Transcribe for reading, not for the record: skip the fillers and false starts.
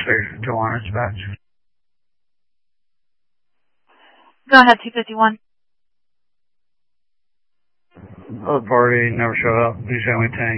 6, Joanna dispatch. Go ahead, 251. The party never showed up. Please send me tank.